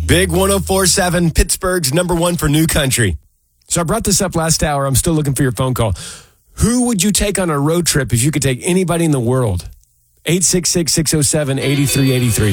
Big 104.7, Pittsburgh's number one for new country. So I brought this up last hour. I'm still looking for your phone call. Who would you take on a road trip if you could take anybody in the world? 866-607-8383.